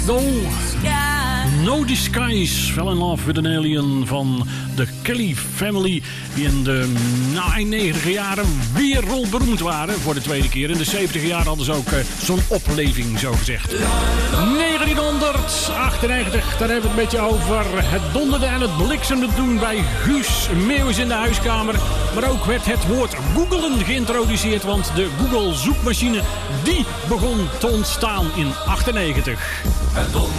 No Disguise, Fell in Love with an Alien van de Kelly Family, die in de 90 jaren wereldberoemd waren voor de tweede keer. In de 70 jaar hadden ze ook zo'n opleving, zo gezegd. 1998, daar hebben we het met je over. Het donderde en het bliksemde toen bij Guus Meeuwis in de huiskamer. Maar ook werd het woord googelen geïntroduceerd, want de Google zoekmachine die begon te ontstaan in 98. Het